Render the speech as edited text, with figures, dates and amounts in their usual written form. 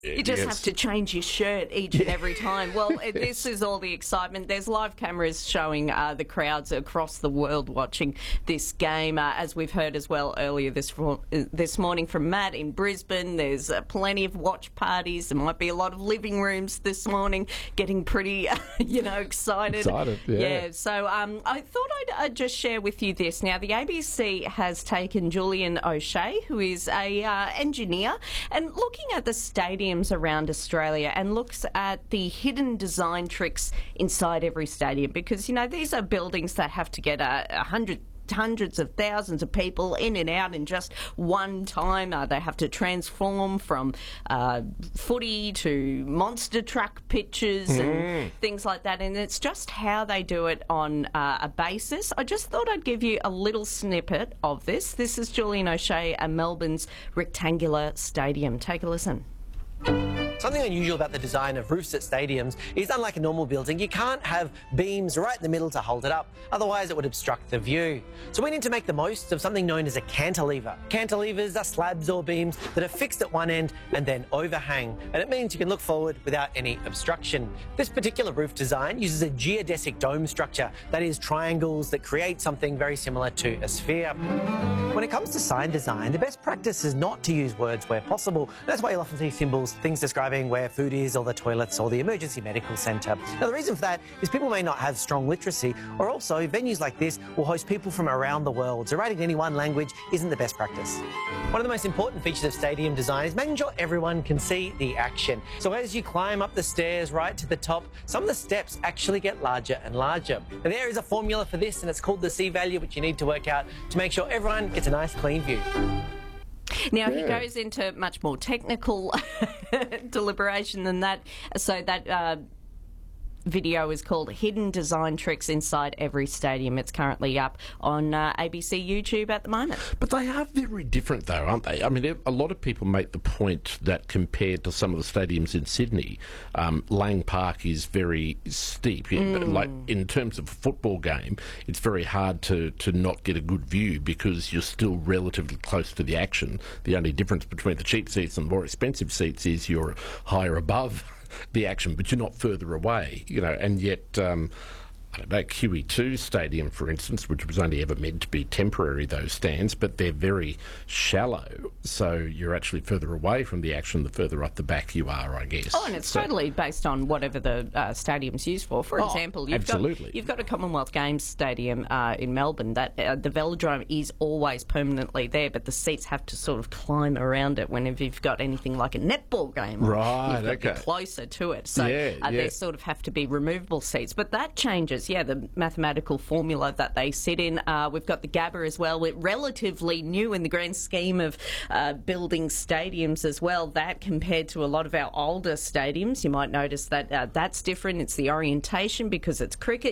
You just have to change your shirt each and every time. Well, this is all the excitement. There's live cameras showing the crowds across the world watching this game. As we've heard as well earlier this morning from Matt in Brisbane, there's plenty of watch parties. There might be a lot of living rooms this morning getting pretty, excited. Yeah. So I thought I'd just share with you this. Now, the ABC has taken Julian O'Shea, who is a engineer, and looking at the stadiums around Australia and looks at the hidden design tricks inside every stadium, because these are buildings that have to get hundreds of thousands of people in and out in just one time. They have to transform from footy to monster truck pitches and things like that, and it's just how they do it on a basis. I just thought I'd give you a little snippet of this. This is Julian O'Shea at Melbourne's rectangular stadium. Take a listen. Something unusual about the design of roofs at stadiums is, unlike a normal building, you can't have beams right in the middle to hold it up, otherwise it would obstruct the view. So we need to make the most of something known as a cantilever. Cantilevers are slabs or beams that are fixed at one end and then overhang, and it means you can look forward without any obstruction. This particular roof design uses a geodesic dome structure, that is, triangles that create something very similar to a sphere. When it comes to sign design, the best practice is not to use words where possible. That's why you'll often see symbols, things describing where food is, or the toilets, or the emergency medical centre. Now, the reason for that is people may not have strong literacy, or also venues like this will host people from around the world, so writing in any one language isn't the best practice. One of the most important features of stadium design is making sure everyone can see the action. So as you climb up the stairs right to the top, some of the steps actually get larger and larger. Now, there is a formula for this, and it's called the C-value, which you need to work out to make sure everyone gets a nice clean view. Now, he goes into much more technical deliberation than that. So that video is called Hidden Design Tricks Inside Every Stadium. It's currently up on ABC YouTube at the moment. But they are very different, though, aren't they? I mean, a lot of people make the point that compared to some of the stadiums in Sydney, Lang Park is very steep. Like, in terms of a football game, it's very hard to not get a good view because you're still relatively close to the action. The only difference between the cheap seats and the more expensive seats is you're higher above the action, but you're not further away, and yet I don't know, QE2 Stadium, for instance, which was only ever meant to be temporary, those stands, but they're very shallow, so you're actually further away from the action the further up the back you are, I guess. Oh, and it's totally based on whatever the stadium's used for. For example, you've got a Commonwealth Games stadium in Melbourne that the velodrome is always permanently there, but the seats have to sort of climb around it whenever you've got anything like a netball game. Right, you've got to be closer to it. So they sort of have to be removable seats, but that changes. The mathematical formula that they sit in. We've got the Gabba as well. We're relatively new in the grand scheme of building stadiums as well. That compared to a lot of our older stadiums, you might notice that that's different. It's the orientation because it's cricket.